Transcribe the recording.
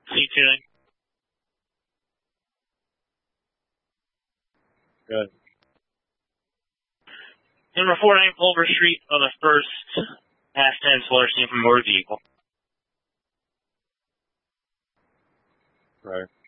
C-tuning. Good. Number 49 Pulver Street on the first past 10 solar seen from motor vehicle. Right.